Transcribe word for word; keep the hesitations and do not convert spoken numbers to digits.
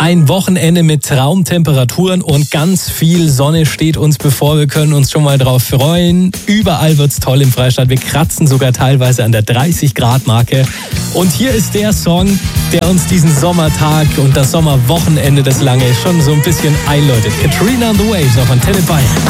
Ein Wochenende mit Traumtemperaturen und ganz viel Sonne steht uns bevor. Wir können uns schon mal drauf freuen. Überall wird's toll im Freistaat. Wir kratzen sogar teilweise an der dreißig Grad Marke. Und hier ist der Song, der uns diesen Sommertag und das Sommerwochenende, das lange, schon so ein bisschen einläutet. Katrina and the Waves auf Antenne Bayern.